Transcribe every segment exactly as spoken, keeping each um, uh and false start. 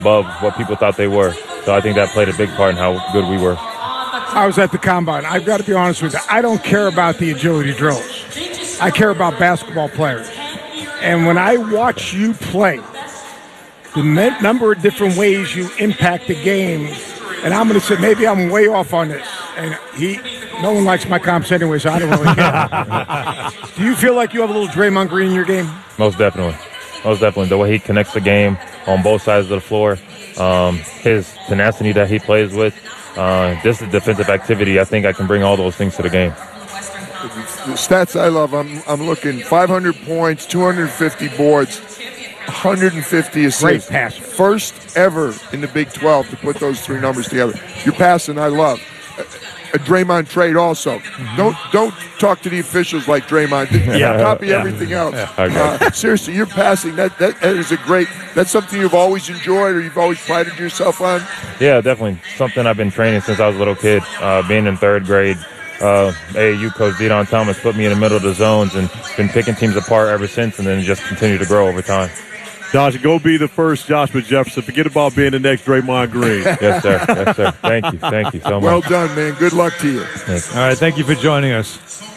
above what people thought they were. So I think that played a big part in how good we were. I was at the Combine. I've got to be honest with you. I don't care about the agility drills. I care about basketball players. And when I watch you play, the number of different ways you impact the game, and I'm going to say maybe I'm way off on this. And he, no one likes my comps anyway, so I don't really care. Do you feel like you have a little Draymond Green in your game? Most definitely. Most definitely. The way he connects the game on both sides of the floor, um, his tenacity that he plays with, uh, this is defensive activity. I think I can bring all those things to the game. The stats I love, I'm, I'm looking five hundred points, two hundred fifty boards, one hundred fifty assists. Great pass. First ever in the Big twelve to put those three numbers together. Your passing, I love. A, a Draymond trade also. Mm-hmm. Don't don't talk to the officials like Draymond. Yeah. Copy yeah. everything else. Yeah. Okay. Uh, seriously, your passing, that, that, that is a great, that's something you've always enjoyed or you've always prided yourself on? Yeah, definitely. Something I've been training since I was a little kid. Uh, being in third grade, uh, A A U coach Deion Thomas put me in the middle of the zones and been picking teams apart ever since, and then just continue to grow over time. Josh, go be the first Joshua Jefferson. Forget about being the next Draymond Green. Yes, sir. Yes, sir. Thank you. Thank you so much. Well done, man. Good luck to you. All right. Thank you for joining us.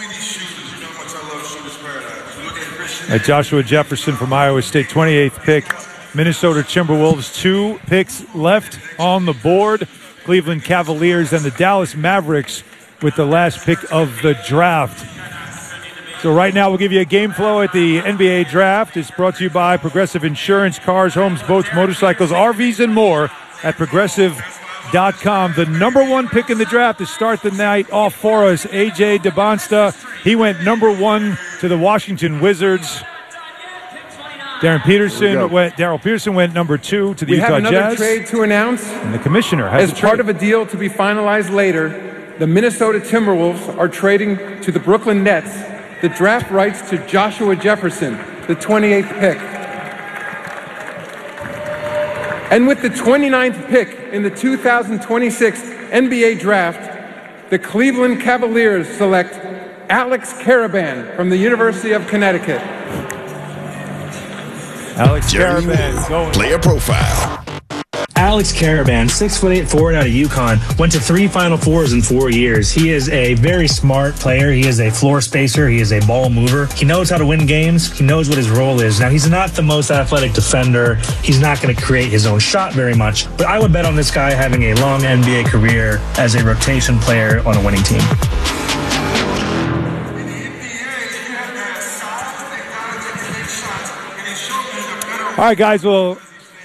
Uh, Joshua Jefferson from Iowa State, twenty-eighth pick. Minnesota Timberwolves, two picks left on the board. Cleveland Cavaliers and the Dallas Mavericks with the last pick of the draft. So right now we'll give you a game flow at the N B A Draft. It's brought to you by Progressive Insurance, cars, homes, boats, motorcycles, R Vs, and more at progressive dot com. The number one pick in the draft to start the night off for us, A J Debonsta. He went number one to the Washington Wizards. Darren Peterson went. Daryl Peterson went number two to the we Utah have another Jazz. Trade to announce. And the commissioner has as a part trade. of a deal to be finalized later. The Minnesota Timberwolves are trading to the Brooklyn Nets the draft rights to Joshua Jefferson, the twenty-eighth pick. And with the twenty-ninth pick in the two thousand twenty-six N B A Draft, the Cleveland Cavaliers select Alex Karaban from the University of Connecticut. Alex Karaban going. Player profile. Alex Karaban, six foot eight forward out of UConn, went to three Final Fours in four years. He is a very smart player. He is a floor spacer. He is a ball mover. He knows how to win games. He knows what his role is. Now, he's not the most athletic defender. He's not going to create his own shot very much. But I would bet on this guy having a long N B A career as a rotation player on a winning team. All right, guys, well,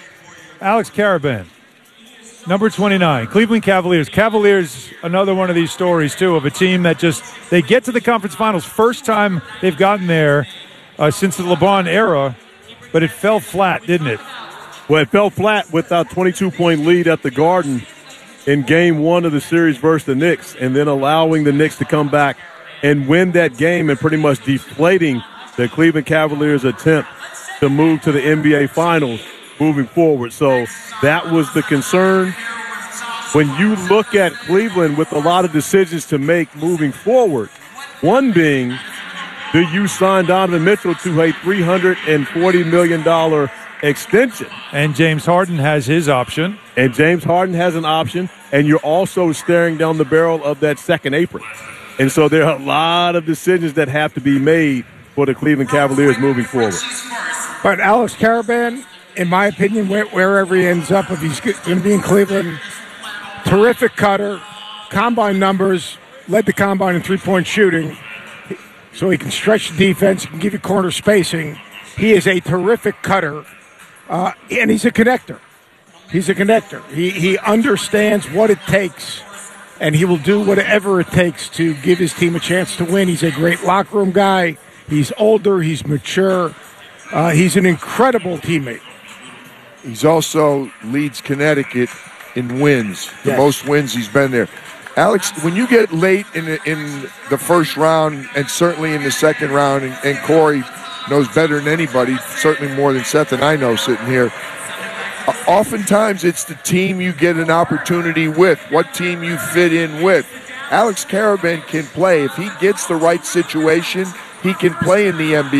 Alex Karaban, number twenty-nine, Cleveland Cavaliers. Cavaliers, another one of these stories, too, of a team that just, they get to the conference finals. First time they've gotten there uh, since the LeBron era, but it fell flat, didn't it? Well, it fell flat with a twenty-two point lead at the Garden in game one of the series versus the Knicks, and then allowing the Knicks to come back and win that game and pretty much deflating the Cleveland Cavaliers' attempt to move to the N B A Finals moving forward. So that was the concern. When you look at Cleveland with a lot of decisions to make moving forward, one being, do you sign Donovan Mitchell to a three hundred forty million dollars extension? And James Harden has his option. And James Harden has an option, and you're also staring down the barrel of that second apron. And so there are a lot of decisions that have to be made for the Cleveland Cavaliers moving forward. But Alex Karaban, in my opinion, wherever he ends up, if he's going to be in Cleveland, terrific cutter, combine numbers, led the combine in three-point shooting, so he can stretch the defense, he can give you corner spacing. He is a terrific cutter, uh, and he's a connector. He's a connector. He, he understands what it takes, and he will do whatever it takes to give his team a chance to win. He's a great locker room guy. He's older. He's mature. Uh, he's an incredible teammate. He's also leads Connecticut in wins, the yes. most wins he's been there. Alex, when you get late in the, in the first round and certainly in the second round, and, and Corey knows better than anybody, certainly more than Seth and I know sitting here, uh, oftentimes it's the team you get an opportunity with, what team you fit in with. Alex Karaban can play. If he gets the right situation, he can play in the N B A.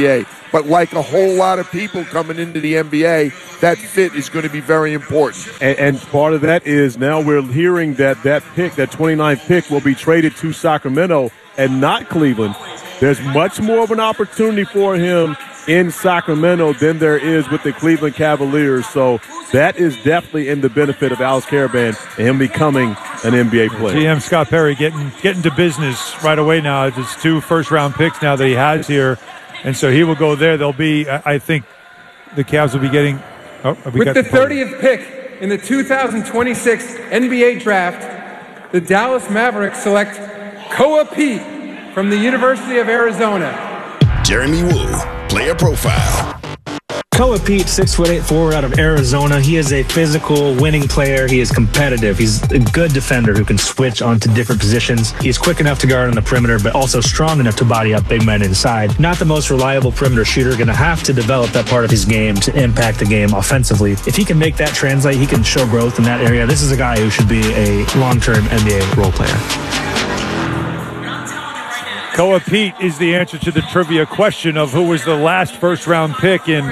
But like a whole lot of people coming into the N B A, that fit is going to be very important. And, and part of that is now we're hearing that that pick, that twenty-ninth pick, will be traded to Sacramento and not Cleveland. There's much more of an opportunity for him in Sacramento than there is with the Cleveland Cavaliers. So that is definitely in the benefit of Alex Karaban and him becoming an N B A player. G M Scott Perry getting getting to business right away now. It's two first-round picks now that he has here, and so he will go there. They'll be, I think, the Cavs will be getting. Oh, we With got the the thirtieth pick in the two thousand twenty-six N B A Draft, the Dallas Mavericks select Koa Pete from the University of Arizona. Jeremy Woo, player profile. Koa Pete, six foot eight forward out of Arizona. He is a physical, winning player. He is competitive. He's a good defender who can switch onto different positions. He's quick enough to guard on the perimeter, but also strong enough to body up big men inside. Not the most reliable perimeter shooter. Going to have to develop that part of his game to impact the game offensively. If he can make that translate, he can show growth in that area. This is a guy who should be a long-term N B A role player. Koa Pete is the answer to the trivia question of who was the last first-round pick in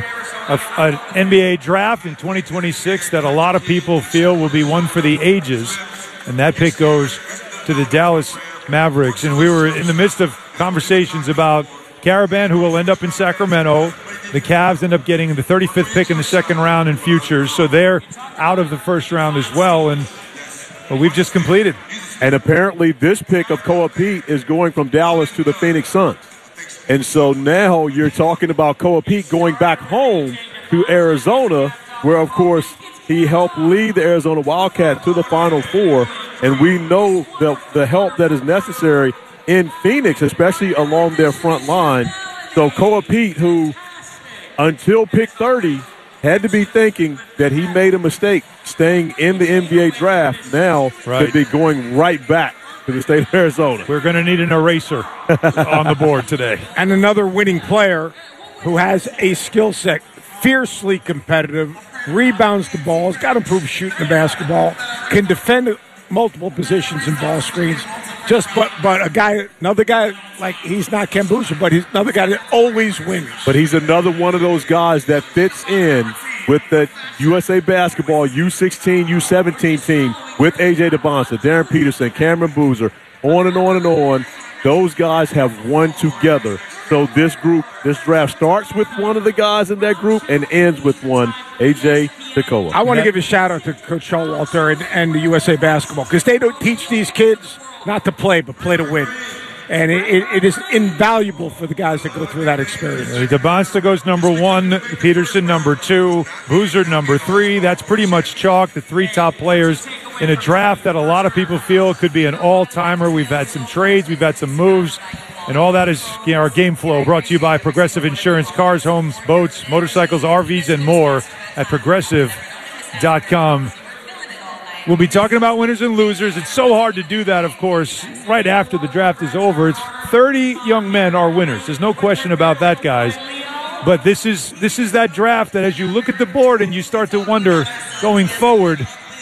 an N B A draft in twenty twenty-six that a lot of people feel will be one for the ages. And that pick goes to the Dallas Mavericks. And we were in the midst of conversations about Karaban, who will end up in Sacramento. The Cavs end up getting the thirty-fifth pick in the second round in futures. So they're out of the first round as well. And well, we've just completed. And apparently this pick of Koa Pete is going from Dallas to the Phoenix Suns. And so now you're talking about Koa Pete going back home to Arizona, where, of course, he helped lead the Arizona Wildcats to the Final Four. And we know the, the help that is necessary in Phoenix, especially along their front line. So Koa Pete, who until pick thirty had to be thinking that he made a mistake staying in the N B A draft, now right. could be going right back to the state of Arizona. We're going to need an eraser on the board today. And another winning player who has a skill set, fiercely competitive, rebounds the ball, has got to improve shooting the basketball, can defend multiple positions in ball screens. Just but but a guy, another guy, like he's not Ken Boucher, but he's another guy that always wins. But he's another one of those guys that fits in with the U S A Basketball U sixteen, U seventeen team with A J DeBonsa, Darren Peterson, Cameron Boozer, on and on and on. Those guys have won together. So this group, this draft starts with one of the guys in that group and ends with one, A J DeCoa. I want to give a shout-out to Coach Showalter and, and the U S A Basketball because they don't teach these kids not to play, but play to win. And it, it, it is invaluable for the guys that go through that experience. Uh, DeBonsta goes number one, Peterson number two, Boozer number three. That's pretty much chalk, the three top players in a draft that a lot of people feel could be an all-timer. We've had some trades, we've had some moves, and all that is, you know, our game flow brought to you by Progressive Insurance, cars, homes, boats, motorcycles, R Vs, and more at progressive dot com. We'll be talking about winners and losers. It's so hard to do that, of course, right after the draft is over. It's thirty young men are winners. There's no question about that, guys. But this is this is that draft that as you look at the board and you start to wonder going forward,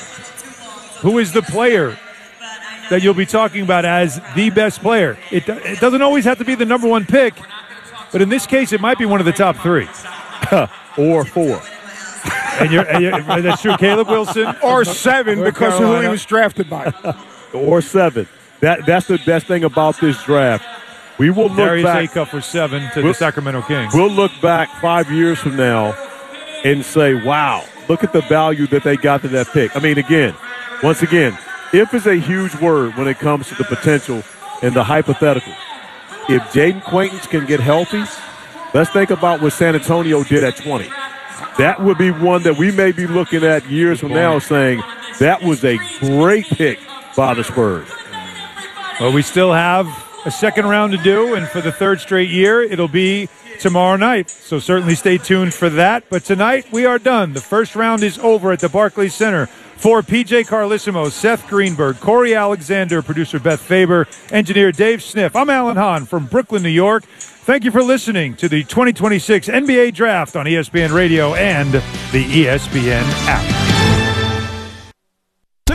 who is the player that you'll be talking about as the best player? It, it doesn't always have to be the number one pick, but in this case, it might be one of the top three. or four. And, you're, and you're, that's true. Caleb Wilson. Or seven or because Carolina. of who he was drafted by. or seven. That That's the best thing about this draft. We will look Darius back. Acuff was seven to we'll, the Sacramento Kings. We'll look back five years from now and say, wow, look at the value that they got to that pick. I mean, again, once again, if is a huge word when it comes to the potential and the hypothetical. If Jaden Quaintance can get healthy, let's think about what San Antonio did at twenty. That would be one that we may be looking at years from now saying that was a great pick by the Spurs. Well, we still have a second round to do, and for the third straight year, it'll be tomorrow night. So certainly stay tuned for that. But tonight, we are done. The first round is over at the Barclays Center. For P J Carlissimo, Seth Greenberg, Corey Alexander, producer Beth Faber, engineer Dave Sniff, I'm Alan Hahn from Brooklyn, New York. Thank you for listening to the twenty twenty-six N B A Draft on E S P N Radio and the E S P N app. Tonight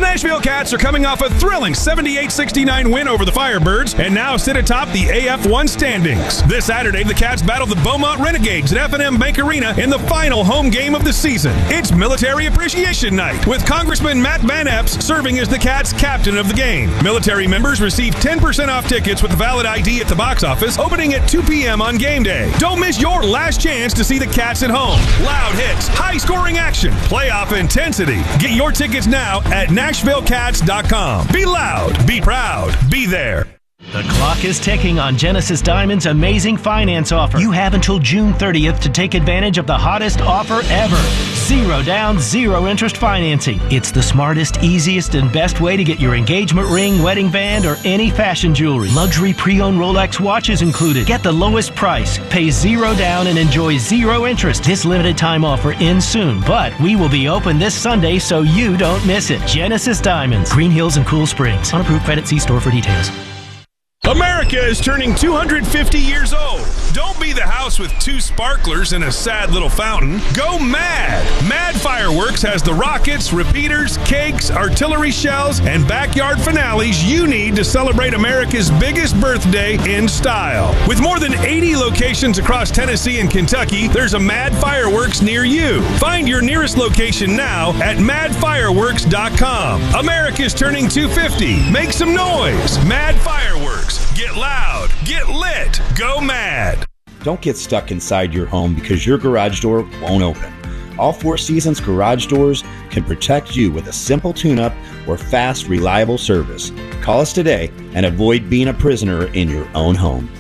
Nashville Cats are coming off a thrilling seventy-eight sixty-nine win over the Firebirds and now sit atop the A F one standings. This Saturday, the Cats battle the Beaumont Renegades at F and M Bank Arena in the final home game of the season. It's Military Appreciation Night, with Congressman Matt Van Epps serving as the Cats' captain of the game. Military members receive ten percent off tickets with a valid I D at the box office, opening at two p.m. on game day. Don't miss your last chance to see the Cats at home. Loud hits, high-scoring action, playoff intensity. Get your tickets now at Nashville Cats dot com. Be loud, be proud, be there. The clock is ticking on Genesis Diamond's amazing finance offer. You have until June thirtieth to take advantage of the hottest offer ever. Zero down, zero interest financing. It's the smartest, easiest, and best way to get your engagement ring, wedding band, or any fashion jewelry. Luxury pre-owned Rolex watches included. Get the lowest price, pay zero down, and enjoy zero interest. This limited time offer ends soon, but we will be open this Sunday so you don't miss it. Genesis Diamonds, Green Hills and Cool Springs. On approved credit, see store for details. America is turning two hundred fifty years old. Don't be the house with two sparklers and a sad little fountain. Go mad! Mad Fireworks has the rockets, repeaters, cakes, artillery shells, and backyard finales you need to celebrate America's biggest birthday in style. With more than eighty locations across Tennessee and Kentucky, there's a Mad Fireworks near you. Find your nearest location now at mad fireworks dot com. America's turning two hundred fifty. Make some noise. Mad Fireworks. Get loud, get lit, go mad. Don't get stuck inside your home because your garage door won't open. All Four Seasons garage doors can protect you with a simple tune-up or fast, reliable service. Call us today and avoid being a prisoner in your own home.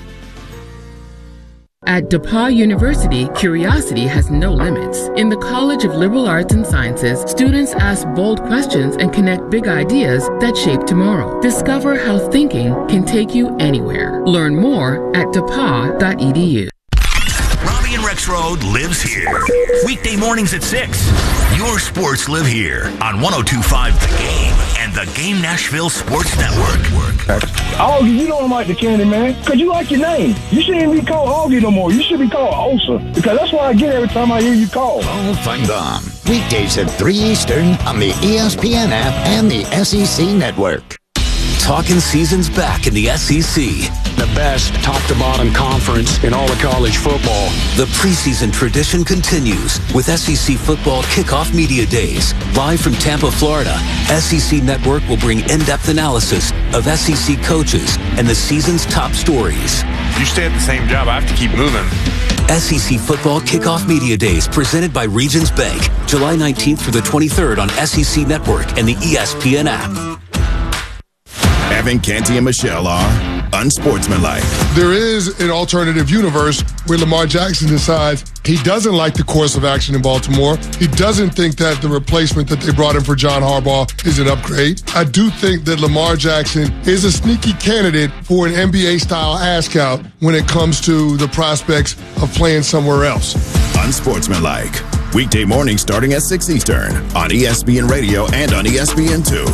At DePauw University, curiosity has no limits. In the College of Liberal Arts and Sciences, students ask bold questions and connect big ideas that shape tomorrow. Discover how thinking can take you anywhere. Learn more at depaw dot e d u. Robbie and Rex Road lives here. Weekday mornings at six. Your sports live here on one oh two point five The Game and the Game Nashville Sports Network. Augie, you don't like the candy, man, because you like your name. You shouldn't be called Augie no more. You should be called Osa, because that's what I get every time I hear you call. All fun bomb. Weekdays at three Eastern on the E S P N app and the S E C Network. Talking season's back in the S E C. The best top-to-bottom conference in all of college football. The preseason tradition continues with S E C Football Kickoff Media Days. Live from Tampa, Florida, S E C Network will bring in-depth analysis of S E C coaches and the season's top stories. You stay at the same job, I have to keep moving. S E C Football Kickoff Media Days presented by Regions Bank, July nineteenth through the twenty-third on S E C Network and the E S P N app. Evan Canty and Michelle are unsportsmanlike. There is an alternative universe where Lamar Jackson decides he doesn't like the course of action in Baltimore. He doesn't think that the replacement that they brought in for John Harbaugh is an upgrade. I do think that Lamar Jackson is a sneaky candidate for an N B A-style ask-out when it comes to the prospects of playing somewhere else. Unsportsmanlike. Weekday mornings starting at six Eastern on E S P N Radio and on E S P N two.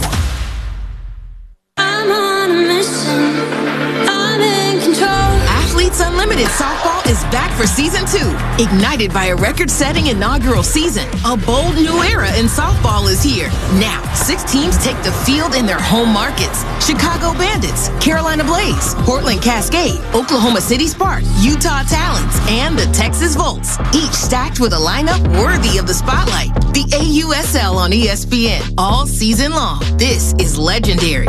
Unlimited Softball is back for season two. Ignited by a record-setting inaugural season, a bold new era in softball is here. Now, six teams take the field in their home markets. Chicago Bandits, Carolina Blaze, Portland Cascade, Oklahoma City Spark, Utah Talons, and the Texas Volts. Each stacked with a lineup worthy of the spotlight. The A U S L on E S P N all season long. This is legendary.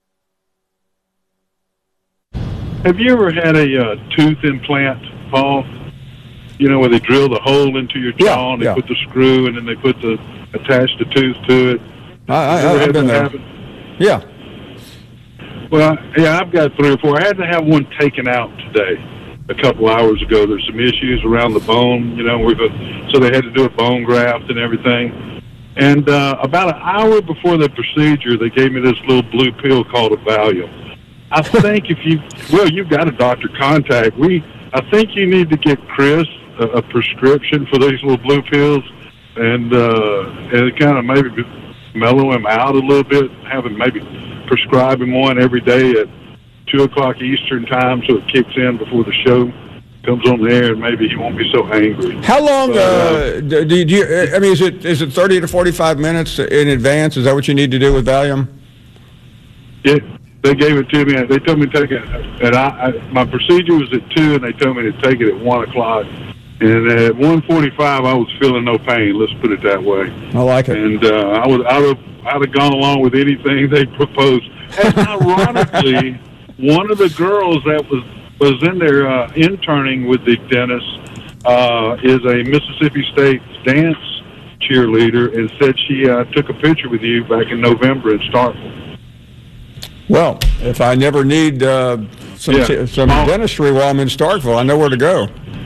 Have you ever had a uh, tooth implant, Paul? You know, where they drill the hole into your jaw yeah, and they yeah. put the screw and then they put the attach the tooth to it. I, I, I've been there. Happen? Yeah. Well, yeah, I've got three or four. I had to have one taken out today, a couple hours ago. There's some issues around the bone, you know, we've a, so they had to do a bone graft and everything. And uh, about an hour before the procedure, they gave me this little blue pill called a Valium. I think if you, well, you've got a doctor contact. We, I think you need to get Chris a, a prescription for these little blue pills and, uh, and kind of maybe mellow him out a little bit, have him maybe prescribe him one every day at two o'clock Eastern time so it kicks in before the show. comes on the air, and maybe he won't be so angry. How long? But, uh, do, do you? I mean, is it is it thirty to forty-five minutes in advance? Is that what you need to do with Valium? Yeah, they gave it to me. They told me to take it, and I, I my procedure was at two, and they told me to take it at one o'clock. And at one forty-five, I was feeling no pain. Let's put it that way. I like it. And uh, I was I'd have I'd have gone along with anything they proposed. And ironically, one of the girls that was was in there uh, interning with the dentist uh, is a Mississippi State dance cheerleader, and said she uh, took a picture with you back in November in Starkville. Well, if I never need uh, some Yeah. some dentistry while I'm in Starkville, I know where to go.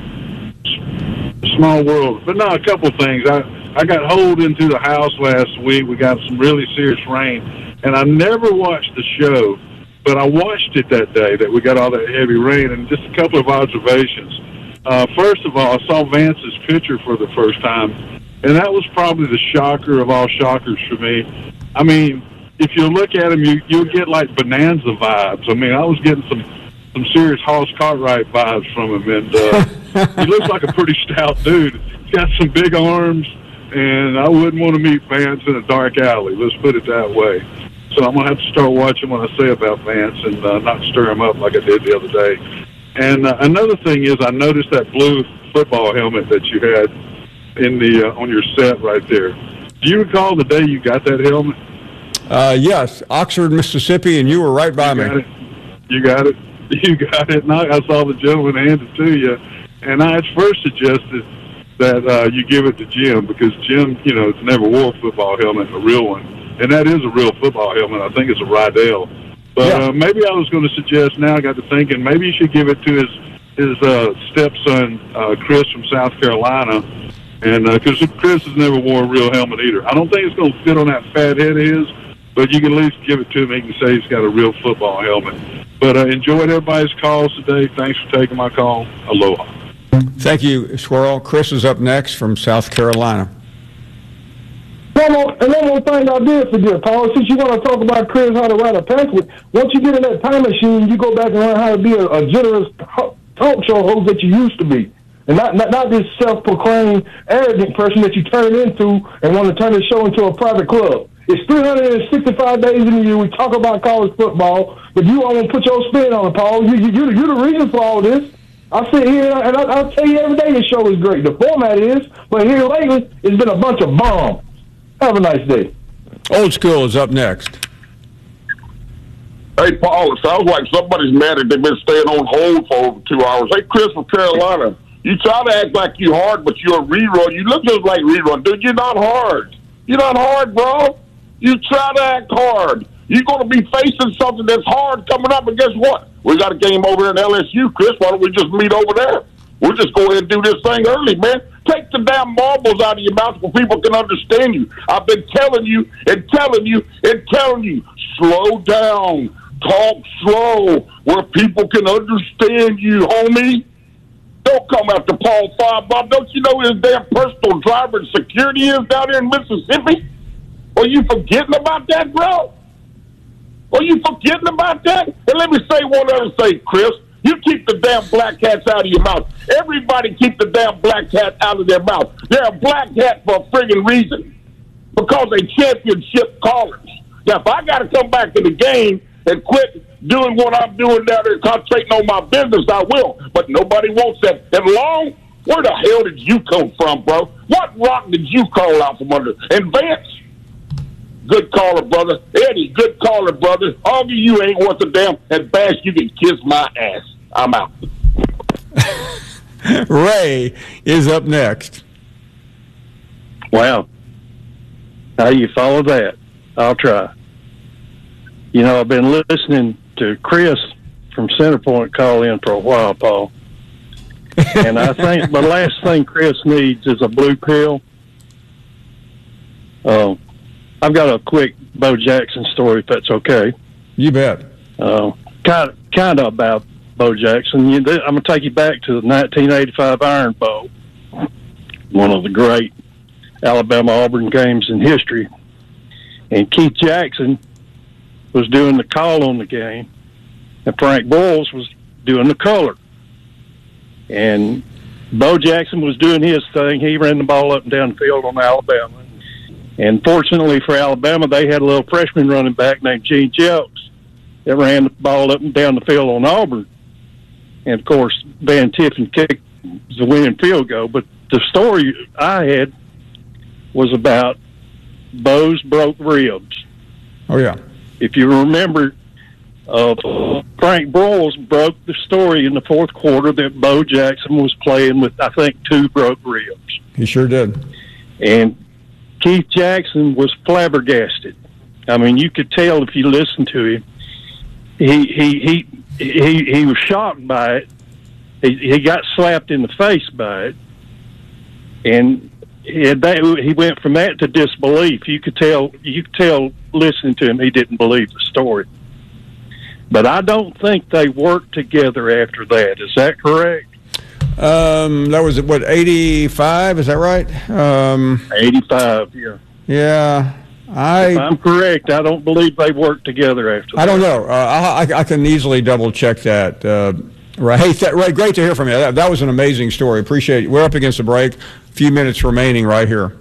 Small world. But no, a couple of things. I, I got holed into the house last week. We got some really serious rain, and I never watched the show, but I watched it that day that we got all that heavy rain, and just a couple of observations. Uh, first of all, I saw Vance's picture for the first time, and that was probably the shocker of all shockers for me. I mean, if you look at him, you, you'll get like Bonanza vibes. I mean, I was getting some, some serious Hoss Cartwright vibes from him, and uh, he looks like a pretty stout dude. He's got some big arms, and I wouldn't want to meet Vance in a dark alley. Let's put it that way. So I'm going to have to start watching what I say about Vance and uh, not stir him up like I did the other day. And uh, another thing is I noticed that blue football helmet that you had in the uh, on your set right there. Do you recall the day you got that helmet? Uh, yes, Oxford, Mississippi, and you were right by you me. Got it. You got it. You got it. And I, I saw the gentleman hand it to you. And I at first suggested that uh, you give it to Jim because Jim, you know, has never wore a football helmet, a real one. And that is a real football helmet. I think it's a Rydell. But Yeah. uh, maybe I was going to suggest, now I got to thinking, maybe you should give it to his his uh, stepson, uh, Chris from South Carolina. And because uh, Chris has never wore a real helmet either. I don't think it's going to fit on that fat head of his, but you can at least give it to him. He can say he's got a real football helmet. But uh, enjoyed everybody's calls today. Thanks for taking my call. Aloha. Thank you, Squirrel. Chris is up next from South Carolina. One more, and one more thing I did forget, Paul, since you want to talk about Chris, how to write a pamphlet, once you get in that time machine, you go back and learn how to be a, a generous talk show host that you used to be. And not, not not this self-proclaimed arrogant person that you turn into and want to turn the show into a private club. It's three hundred sixty-five days in the year. We talk about college football, but you all want to put your spin on it, Paul. You, you, you're, the, you're the reason for all this. I sit here and I, I'll tell you every day this show is great. The format is, but here lately, it's been a bunch of bombs. Have a nice day. Old School is up next. Hey, Paul, it sounds like somebody's mad that they've been staying on hold for over two hours. Hey, Chris from Carolina, you try to act like you're hard, but you're a rerun. You look just like rerun. Dude, you're not hard. You're not hard, bro. You try to act hard. You're going to be facing something that's hard coming up, and guess what? We got a game over in L S U, Chris. Why don't we just meet over there? We'll just go ahead and do this thing early, man. Take the damn marbles out of your mouth so people can understand you. I've been telling you and telling you and telling you, slow down, talk slow, where people can understand you, homie. Don't come after Paul Five-Bob. Don't you know his damn personal driver and security is down there in Mississippi? Are you forgetting about that, bro? Are you forgetting about that? And let me say one other thing, Chris. You keep the damn black hats out of your mouth. Everybody keep the damn black hat out of their mouth. They're a black hat for a friggin' reason. Because they championship callers. Now, if I got to come back to the game and quit doing what I'm doing down there, concentrating on my business, I will. But nobody wants that. And Long, where the hell did you come from, bro? What rock did you call out from under? And Vance, good caller, brother. Eddie, good caller, brother. Augie, you ain't worth a damn. And Bash, you can kiss my ass. I'm out. Ray is up next. Wow. How you follow that? I'll try. You know, I've been listening to Chris from Centerpoint call in for a while, Paul. And I think the last thing Chris needs is a blue pill. Uh, I've got a quick Bo Jackson story, if that's okay. You bet. Uh, kind of, kind of about Bo Jackson. You, I'm going to take you back to the nineteen eighty-five Iron Bowl, one of the great Alabama-Auburn games in history. And Keith Jackson was doing the call on the game, and Frank Boyles was doing the color. And Bo Jackson was doing his thing. He ran the ball up and down the field on Alabama. And fortunately for Alabama, they had a little freshman running back named Gene Jelks that ran the ball up and down the field on Auburn. And, of course, Van Tiffin kicked the winning field goal. But the story I had was about Bo's broke ribs. Oh, yeah. If you remember, uh, Frank Broyles broke the story in the fourth quarter that Bo Jackson was playing with, I think, two broke ribs. He sure did. And Keith Jackson was flabbergasted. I mean, you could tell if you listened to him. He he he he, he was shocked by it. He, he got slapped in the face by it, and he, had that, he went from that to disbelief. You could tell. You could tell listening to him, he didn't believe the story. But I don't think they worked together after that. Is that correct? Um, that was what eighty-five. Is that right? Um, eighty-five. Yeah. Yeah. I, if I'm correct, I don't believe they worked together after that. I don't know. Uh, I, I can easily double check that. Uh, Ray, hey, th- Ray, great to hear from you. That, that was an amazing story. Appreciate it. We're up against the break. A few minutes remaining right here.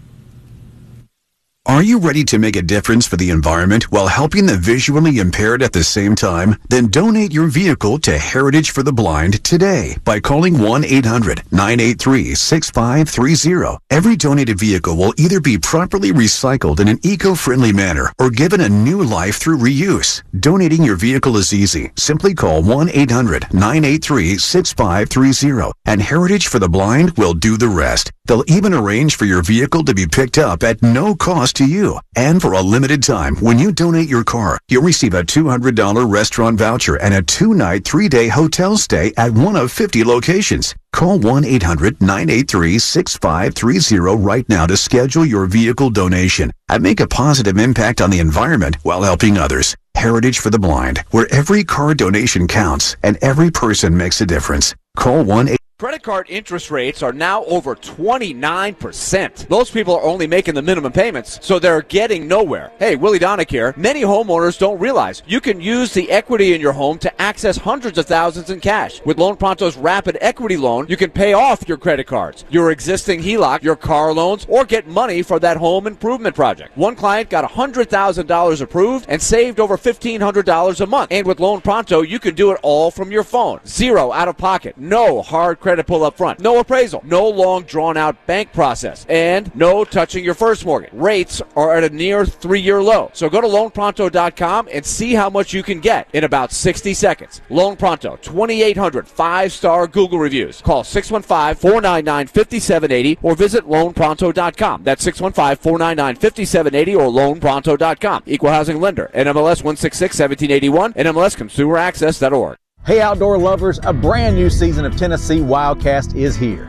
Are you ready to make a difference for the environment while helping the visually impaired at the same time? Then donate your vehicle to Heritage for the Blind today by calling one eight hundred nine eight three six five three zero. Every donated vehicle will either be properly recycled in an eco-friendly manner or given a new life through reuse. Donating your vehicle is easy. Simply call one eight hundred nine eight three six five three zero and Heritage for the Blind will do the rest. They'll even arrange for your vehicle to be picked up at no cost to you. And for a limited time, when you donate your car, you'll receive a two hundred dollars restaurant voucher and a two-night, three-day hotel stay at one of fifty locations. Call one eight hundred nine eight three six five three zero right now to schedule your vehicle donation and make a positive impact on the environment while helping others. Heritage for the Blind, where every car donation counts and every person makes a difference. Call one eight hundred Credit card interest rates are now over twenty-nine percent. Most people are only making the minimum payments, so they're getting nowhere. Hey, Willie Donick here. Many homeowners don't realize you can use the equity in your home to access hundreds of thousands in cash. With Loan Pronto's Rapid Equity Loan, you can pay off your credit cards, your existing H E L O C, your car loans, or get money for that home improvement project. One client got one hundred thousand dollars approved and saved over fifteen hundred dollars a month. And with Loan Pronto, you can do it all from your phone. Zero out of pocket. No hard credit pull up front. No appraisal. No long drawn-out bank process. And no touching your first mortgage. Rates are at a near three-year low. So go to loan pronto dot com and see how much you can get in about sixty seconds. Loan Pronto, twenty-eight hundred five-star Google reviews. Call six one five, four nine nine, five seven eight zero or visit loan pronto dot com. That's six one five, four nine nine, five seven eight zero or loan pronto dot com. Equal housing lender. N M L S one six six, one seven eight one. N M L S consumer access dot org. Hey outdoor lovers, a brand new season of Tennessee Wildcast is here.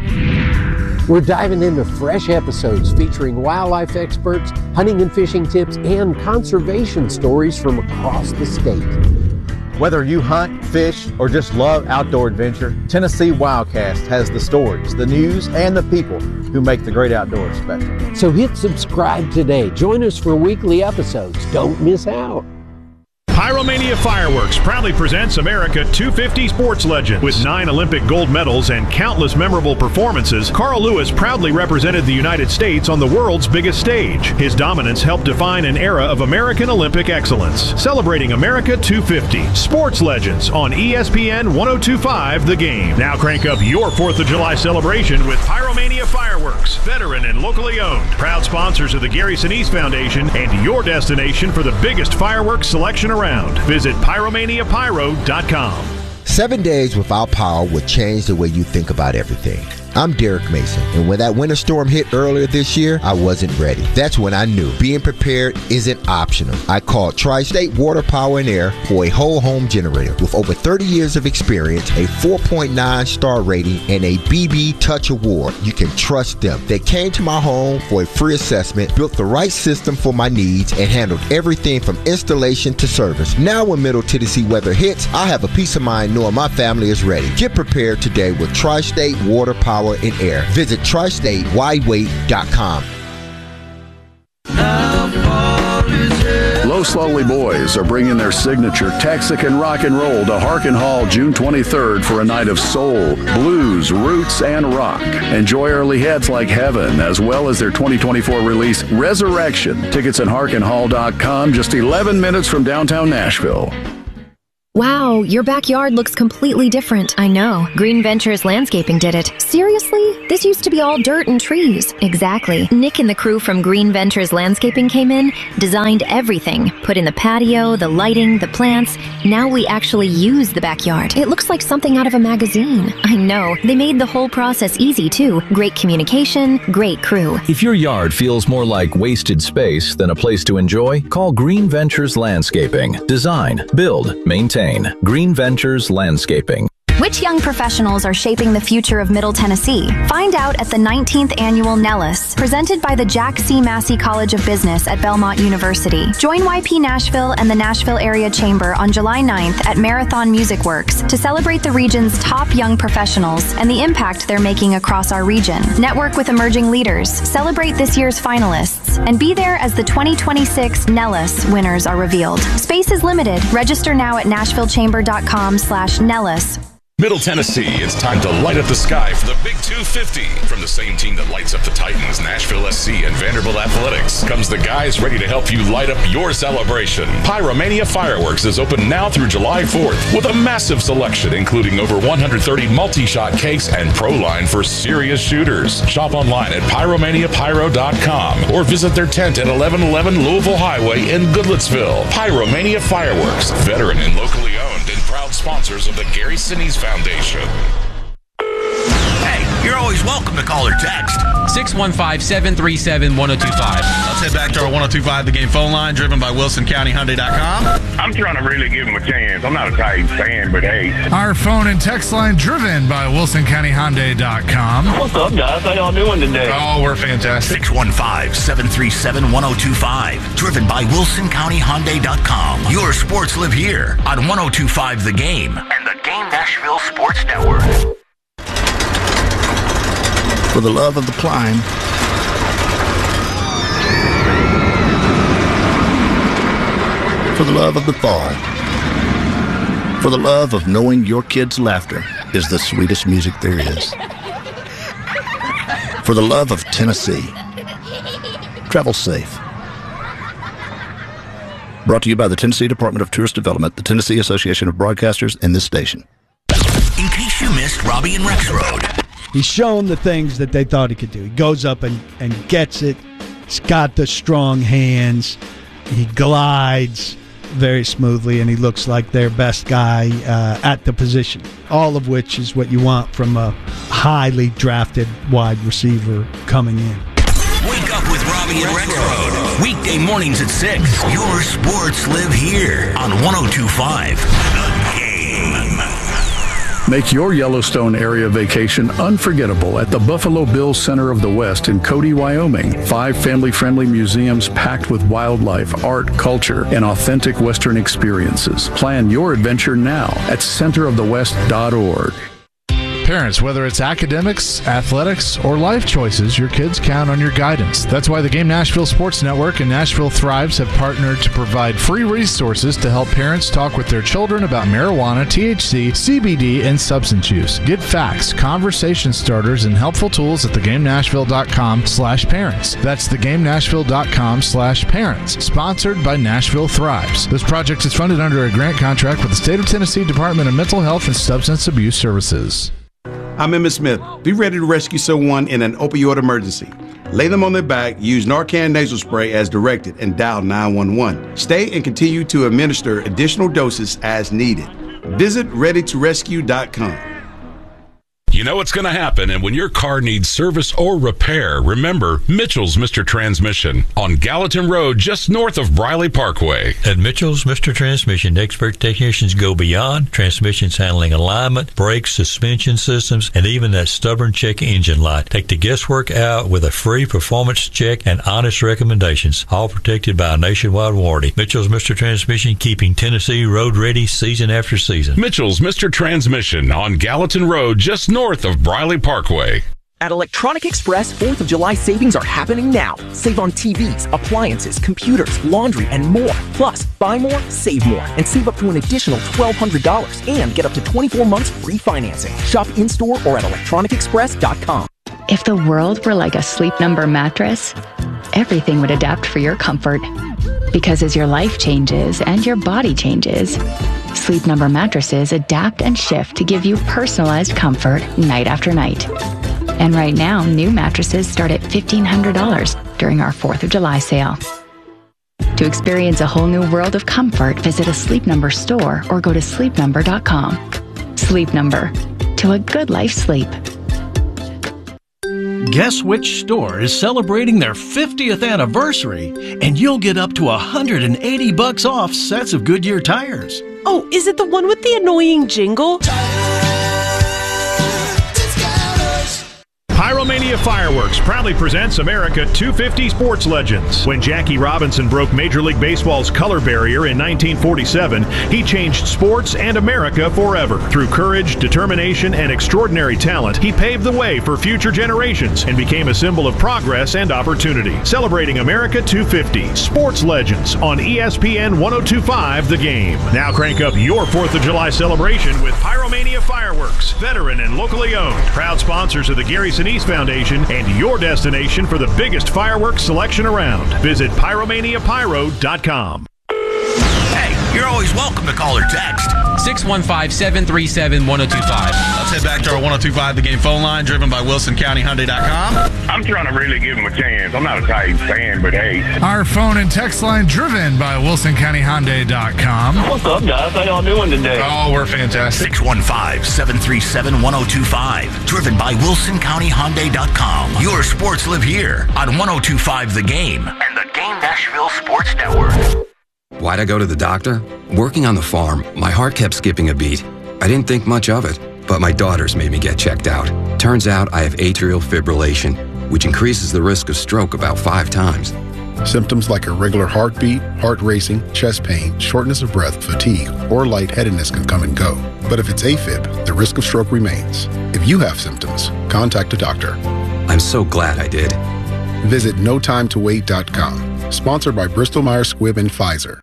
We're diving into fresh episodes featuring wildlife experts, hunting and fishing tips, and conservation stories from across the state. Whether you hunt, fish, or just love outdoor adventure, Tennessee Wildcast has the stories, the news, and the people who make the great outdoors special. So hit subscribe today. Join us for weekly episodes. Don't miss out. Pyromania Fireworks proudly presents America two fifty Sports Legends. With nine Olympic gold medals and countless memorable performances, Carl Lewis proudly represented the United States on the world's biggest stage. His dominance helped define an era of American Olympic excellence. Celebrating America two fifty Sports Legends on E S P N ten twenty-five The Game. Now crank up your fourth of July celebration with Pyromania Fireworks, veteran and locally owned. Proud sponsors of the Gary Sinise Foundation and your destination for the biggest fireworks selection around. Visit pyromania pyro dot com. Seven days without power would change the way you think about everything. I'm Derek Mason, and when that winter storm hit earlier this year, I wasn't ready. That's when I knew being prepared isn't optional. I called Tri-State Water, Power, and Air for a whole home generator. With over thirty years of experience, a four point nine star rating, and a B B Touch Award, you can trust them. They came to my home for a free assessment, built the right system for my needs, and handled everything from installation to service. Now when Middle Tennessee weather hits, I have a peace of mind knowing my family is ready. Get prepared today with Tri-State Water, Power, and Air. Visit tri state wide wait dot com. Los Lonely Boys are bringing their signature Texican rock and roll to Harkin Hall June twenty-third for a night of soul, blues, roots, and rock. Enjoy early hits like Heaven, as well as their twenty twenty-four release, Resurrection. Tickets at harkin hall dot com, just eleven minutes from downtown Nashville. Wow, your backyard looks completely different. I know. Green Ventures Landscaping did it. Seriously? This used to be all dirt and trees. Exactly. Nick and the crew from Green Ventures Landscaping came in, designed everything, put in the patio, the lighting, the plants. Now we actually use the backyard. It looks like something out of a magazine. I know. They made the whole process easy, too. Great communication, great crew. If your yard feels more like wasted space than a place to enjoy, call Green Ventures Landscaping. Design, build, maintain. Green Ventures Landscaping. Which young professionals are shaping the future of Middle Tennessee? Find out at the nineteenth Annual Nellis, presented by the Jack C. Massey College of Business at Belmont University. Join Y P Nashville and the Nashville Area Chamber on July ninth at Marathon Music Works to celebrate the region's top young professionals and the impact they're making across our region. Network with emerging leaders, celebrate this year's finalists, and be there as the twenty twenty-six Nellis winners are revealed. Space is limited. Register now at nashville chamber dot com slash Nellis. Middle Tennessee, it's time to light up the sky for the Big two fifty. From the same team that lights up the Titans, Nashville S C, and Vanderbilt Athletics, comes the guys ready to help you light up your celebration. Pyromania Fireworks is open now through July fourth with a massive selection, including over one hundred thirty multi-shot cakes and Pro Line for serious shooters. Shop online at pyromania pyro dot com or visit their tent at eleven eleven Louisville Highway in Goodlettsville. Pyromania Fireworks, veteran and locally owned, and proud sponsors of the Gary Sinise Foundation. Hey, you're always welcome to call or text. six one five, seven three seven, one oh two five. Let's head back to our one oh two five The Game phone line, driven by wilson county hyundai dot com. I'm trying to really give him a chance. I'm not a Titans fan, but hey. Our phone and text line, driven by wilson county hyundai dot com. What's up, guys? How y'all doing today? Oh, we're fantastic. six one five, seven three seven, one oh two five. Driven by wilson county hyundai dot com. Your sports live here on one oh two five The Game and the Game Nashville Sports Network. For the love of the climb, for the love of the fall, for the love of knowing your kids' laughter is the sweetest music there is, for the love of Tennessee, travel safe. Brought to you by the Tennessee Department of Tourist Development, the Tennessee Association of Broadcasters, and this station. In case you missed Robbie and Rex Road. He's shown the things that they thought he could do. He goes up and, and gets it. He's got the strong hands. He glides very smoothly, and he looks like their best guy uh, at the position, all of which is what you want from a highly drafted wide receiver coming in. Wake up with Robbie and Rex Road. Weekday mornings at six. Your sports live here on one oh two five The Game. Make your Yellowstone area vacation unforgettable at the Buffalo Bill Center of the West in Cody, Wyoming. Five family-friendly museums packed with wildlife, art, culture, and authentic Western experiences. Plan your adventure now at center of the west dot org. Parents, whether it's academics, athletics, or life choices, your kids count on your guidance. That's why the Game Nashville Sports Network and Nashville Thrives have partnered to provide free resources to help parents talk with their children about marijuana, T H C, C B D, and substance use. Get facts, conversation starters, and helpful tools at the game nashville dot com slash parents. That's the game nashville dot com slash parents. Sponsored by Nashville Thrives. This project is funded under a grant contract with the State of Tennessee Department of Mental Health and Substance Abuse Services. I'm Emmett Smith. Be ready to rescue someone in an opioid emergency. Lay them on their back, use Narcan nasal spray as directed, and dial nine one one. Stay and continue to administer additional doses as needed. Visit ready to rescue dot com. You know what's going to happen, and when your car needs service or repair, remember Mitchell's Mister Transmission on Gallatin Road, just north of Briley Parkway. At Mitchell's Mister Transmission, expert technicians go beyond transmissions handling alignment, brakes, suspension systems, and even that stubborn check engine light. Take the guesswork out with a free performance check and honest recommendations, all protected by a nationwide warranty. Mitchell's Mister Transmission, keeping Tennessee road ready season after season. Mitchell's Mister Transmission on Gallatin Road, just north of Briley Parkway. At Electronic Express, fourth of July savings are happening now. Save on T Vs, appliances, computers, laundry, and more. Plus, buy more, save more, and save up to an additional twelve hundred dollars and get up to twenty-four months free financing. Shop in-store or at electronic express dot com. If the world were like a Sleep Number mattress, everything would adapt for your comfort. Because as your life changes and your body changes, Sleep Number mattresses adapt and shift to give you personalized comfort night after night. And right now, new mattresses start at fifteen hundred dollars during our fourth of July sale. To experience a whole new world of comfort, visit a Sleep Number store or go to sleep number dot com. Sleep Number. To a good life sleep. Guess which store is celebrating their fiftieth anniversary, and you'll get up to one hundred eighty bucks off sets of Goodyear tires. Oh, is it the one with the annoying jingle? Pyromania Fireworks proudly presents America two fifty Sports Legends. When Jackie Robinson broke Major League Baseball's color barrier in nineteen forty-seven, he changed sports and America forever. Through courage, determination, and extraordinary talent, he paved the way for future generations and became a symbol of progress and opportunity. Celebrating America two fifty Sports Legends on E S P N one oh two point five The Game. Now crank up your fourth of July celebration with Pyromania Fireworks, veteran and locally owned. Proud sponsors of the Gary Sinise Foundation and your destination for the biggest fireworks selection around. Visit pyromania pyro dot com. Hey, you're always welcome to call or text. six one five, seven three seven, one oh two five. Let's head back to our one oh two point five The Game phone line, driven by Wilson County Hyundai dot com. I'm trying to really give him a chance. I'm not a Titans fan, but hey. Our phone and text line, driven by Wilson County Hyundai dot com. What's up, guys? How y'all doing today? Oh, we're fantastic. six one five, seven three seven, one oh two five. Driven by Wilson County Hyundai dot com. Your sports live here on one oh two point five The Game and the Game Nashville Sports Network. Why'd I go to the doctor? Working on the farm, my heart kept skipping a beat. I didn't think much of it, but my daughters made me get checked out. Turns out I have atrial fibrillation, which increases the risk of stroke about five times. Symptoms like irregular heartbeat, heart racing, chest pain, shortness of breath, fatigue, or lightheadedness can come and go. But if it's AFib, the risk of stroke remains. If you have symptoms, contact a doctor. I'm so glad I did. Visit no time to wait dot com. Sponsored by Bristol Myers Squibb and Pfizer.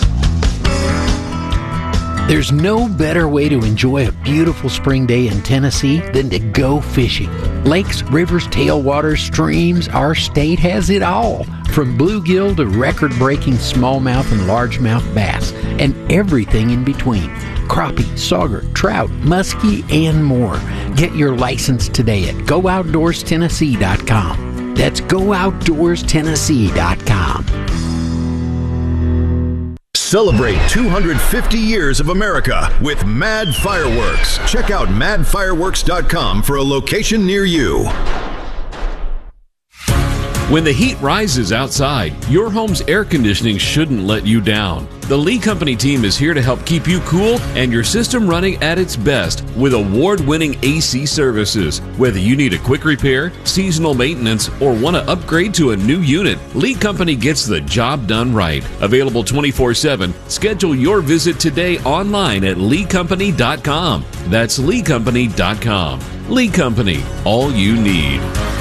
There's no better way to enjoy a beautiful spring day in Tennessee than to go fishing. Lakes, rivers, tailwaters, streams, our state has it all. From bluegill to record-breaking smallmouth and largemouth bass, and everything in between. Crappie, sauger, trout, muskie, and more. Get your license today at go outdoors tennessee dot com. That's go outdoors tennessee dot com. Celebrate two hundred fifty years of America with Mad Fireworks. Check out mad fireworks dot com for a location near you. When the heat rises outside, your home's air conditioning shouldn't let you down. The Lee Company team is here to help keep you cool and your system running at its best with award-winning A C services. Whether you need a quick repair, seasonal maintenance, or want to upgrade to a new unit, Lee Company gets the job done right. Available twenty-four seven, schedule your visit today online at lee company dot com. That's lee company dot com. Lee Company, all you need.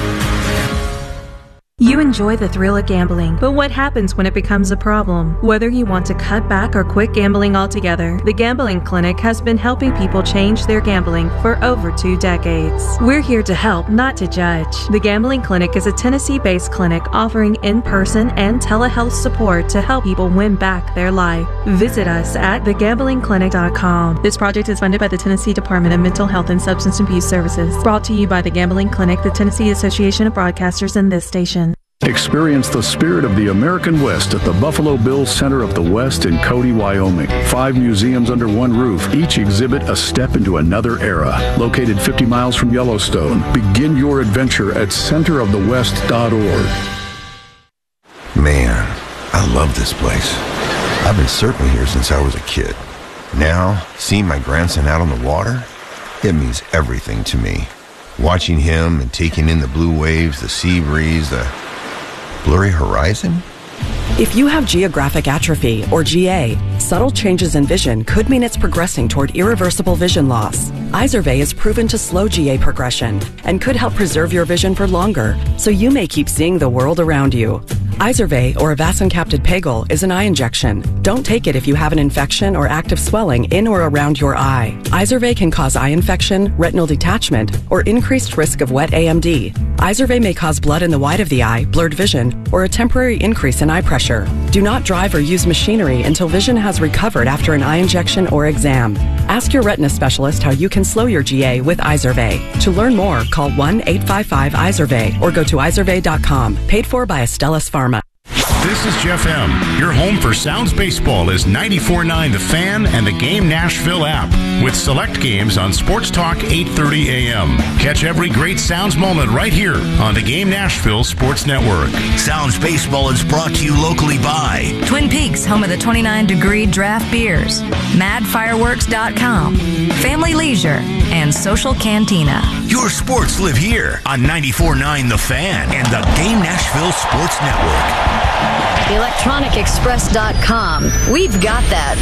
You enjoy the thrill of gambling, but what happens when it becomes a problem? Whether you want to cut back or quit gambling altogether, the Gambling Clinic has been helping people change their gambling for over two decades. We're here to help, not to judge. The Gambling Clinic is a Tennessee-based clinic offering in-person and telehealth support to help people win back their life. Visit us at the gambling clinic dot com. This project is funded by the Tennessee Department of Mental Health and Substance Abuse Services. Brought to you by the Gambling Clinic, the Tennessee Association of Broadcasters, and this station. Experience the spirit of the American West at the Buffalo Bills Center of the West in Cody, Wyoming. Five museums under one roof, each exhibit a step into another era. Located fifty miles from Yellowstone, begin your adventure at center of the west dot org. Man, I love this place. I've been surfing here since I was a kid. Now, seeing my grandson out on the water, it means everything to me. Watching him and taking in the blue waves, the sea breeze, the blurry horizon? If you have geographic atrophy, or G A, subtle changes in vision could mean it's progressing toward irreversible vision loss. Izervay is proven to slow G A progression and could help preserve your vision for longer, so you may keep seeing the world around you. Izervay, or avacincaptad pegol, is an eye injection. Don't take it if you have an infection or active swelling in or around your eye. Izervay can cause eye infection, retinal detachment, or increased risk of wet A M D. Izervay may cause blood in the white of the eye, blurred vision, or a temporary increase in eye pressure. Do not drive or use machinery until vision has recovered after an eye injection or exam. Ask your retina specialist how you can slow your G A with Izervay. To learn more, call one eight five five Izervay or go to izervay dot com. Paid for by Astellas Pharma. This is Jeff M. Your home for Sounds Baseball is ninety-four point nine The Fan and the Game Nashville app, with select games on Sports Talk eight thirty a.m. Catch every great Sounds moment right here on the Game Nashville Sports Network. Sounds Baseball is brought to you locally by Twin Peaks, home of the twenty-nine degree draft beers, mad fireworks dot com, Family Leisure, and Social Cantina. Your sports live here on ninety-four point nine The Fan and the Game Nashville Sports Network. electronic express dot com. We've got that.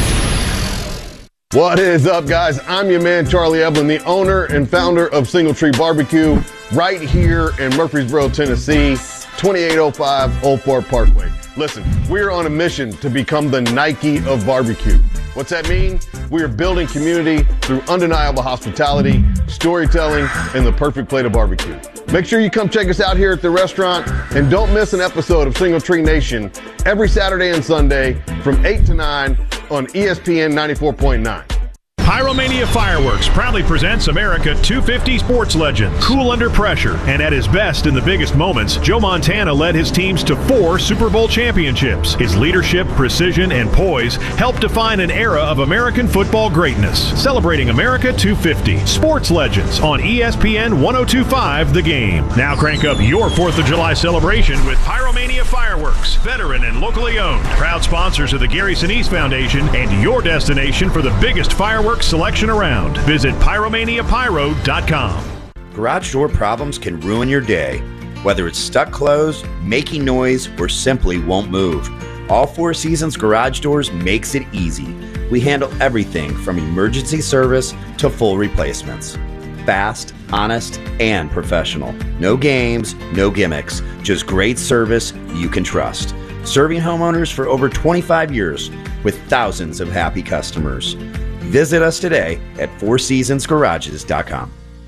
What is up, guys? I'm your man, Charlie Evelyn, the owner and founder of Single Tree Barbecue, right here in Murfreesboro, Tennessee, twenty-eight oh five Old Fort Parkway. Listen, we're on a mission to become the Nike of barbecue. What's that mean? We are building community through undeniable hospitality, storytelling, and the perfect plate of barbecue. Make sure you come check us out here at the restaurant, and don't miss an episode of Single Tree Nation every Saturday and Sunday from eight to nine on E S P N ninety-four point nine. Pyromania Fireworks proudly presents America two fifty Sports Legends. Cool under pressure, and at his best in the biggest moments, Joe Montana led his teams to four Super Bowl championships. His leadership, precision, and poise helped define an era of American football greatness. Celebrating America two fifty Sports Legends on E S P N ten twenty-five The Game. Now crank up your fourth of July celebration with Pyromania Fireworks, veteran and locally owned. Proud sponsors of the Gary Sinise Foundation and your destination for the biggest fireworks selection around. Visit pyromania pyro dot com. Garage door problems can ruin your day. Whether it's stuck closed, making noise, or simply won't move, All Four Seasons Garage Doors makes it easy. We handle everything from emergency service to full replacements. Fast, honest, and professional. No games, no gimmicks, just great service you can trust. Serving homeowners for over twenty-five years with thousands of happy customers. Visit us today at four seasons garages dot com.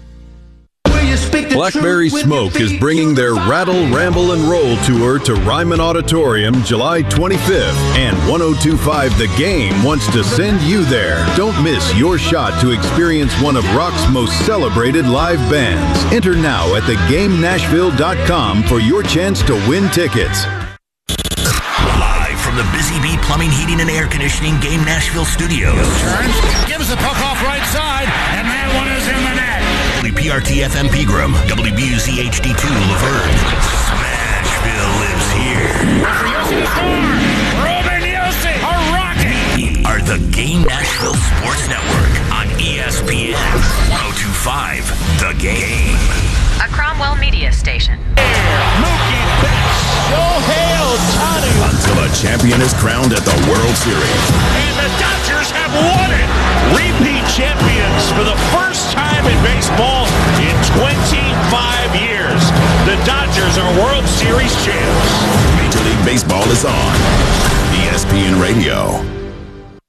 Blackberry Smoke is bringing their Rattle, Ramble, and Roll tour to Ryman Auditorium July twenty-fifth, and ten twenty-five The Game wants to send you there. Don't miss your shot to experience one of rock's most celebrated live bands. Enter now at the game nashville dot com for your chance to win tickets. Live from the Busy Bee Plumbing, Heating, and Air Conditioning Game Nashville Studios. Turns, gives the puck off right side, and that one is in the net. W P R T F M Pegram, W B U Z H D two Laverne. Smashville lives here. Yossi to score! Ruben Yossi, a rocket! We are the Game Nashville Sports Network on E S P N ten twenty-five The Game. A Cromwell media station. Mookie Betts, Shohei Ohtani. Until a champion is crowned at the World Series. And the Dodgers have won it! Repeat champions for the first time in baseball in twenty-five years. The Dodgers are World Series champs. Major League Baseball is on E S P N Radio.